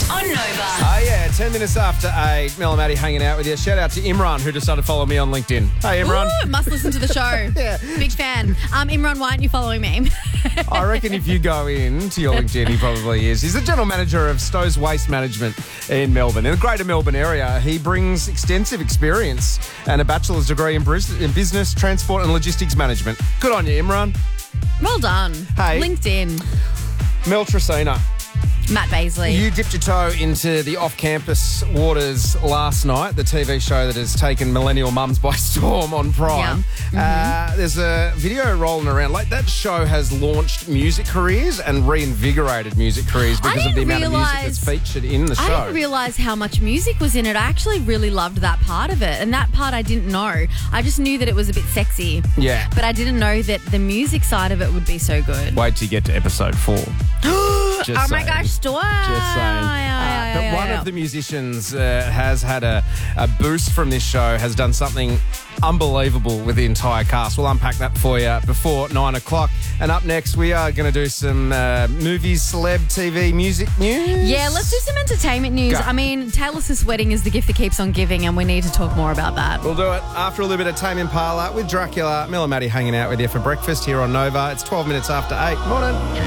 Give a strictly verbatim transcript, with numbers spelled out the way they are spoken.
on Nova. Oh, yeah, ten minutes after eight. Mel and Maddie hanging out with you. Shout out to Imran, who decided to follow me on LinkedIn. Hey, Imran. Ooh, must listen to the show. Yeah. Big fan. Um, Imran, why aren't you following me? I reckon if you go into your LinkedIn, he probably is. He's the general manager of Stowe's Waste Management in Melbourne. In the greater Melbourne area, he brings extensive experience and a bachelor's degree in bris- in business, transport and logistics management. Good on you, Imran. Well done. Hey. LinkedIn. Mel Tresina, Matt Baisley. you dipped your toe into the off-campus waters last night, the T V show that has taken millennial mums by storm on Prime. Yeah. Uh, there's a video rolling around. Like, that show has launched music careers and reinvigorated music careers because of the didn't amount of music realise- that's featured in the show. I didn't realise how much music was in it. I actually really loved that part of it. And that part I didn't know. I just knew that it was a bit sexy. Yeah. But I didn't know that the music side of it would be so good. Wait till you get to episode four. Just oh my saying. gosh, stop. Just saying. Uh, but one of the musicians uh, has had a, a boost from this show, has done something unbelievable with the entire cast. We'll unpack that for you before nine o'clock. And up next, we are going to do some uh, movies, celeb, T V, music news. Yeah, let's do some entertainment news. Go. I mean, Taylor Swift's wedding is the gift that keeps on giving, and we need to talk more about that. We'll do it after a little bit of Tame Impala with Dracula. Mel and Maddie hanging out with you for breakfast here on Nova. It's twelve minutes after eight. Morning.